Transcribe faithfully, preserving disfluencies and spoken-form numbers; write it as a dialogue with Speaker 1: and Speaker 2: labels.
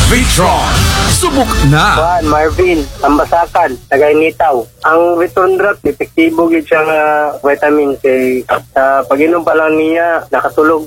Speaker 1: Vitron, subok na.
Speaker 2: Juan, Marvin, Ambasakan, Tagaynitaw. Ang Vitron Drop, epektibo gid siya nga vitamin kay sa pag-inom pa lang niya nakatulog